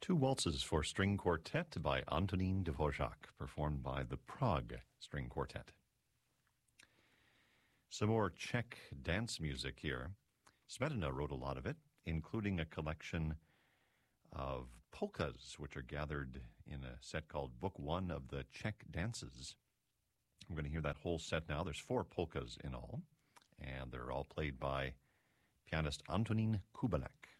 Two waltzes for string quartet by Antonín Dvořák, performed by the Prague String Quartet. Some more Czech dance music here. Smetana wrote a lot of it, including a collection of polkas, which are gathered in a set called Book One of the Czech Dances. We're going to hear that whole set now. There's 4 polkas in all, and they're all played by pianist Antonín Kubelek.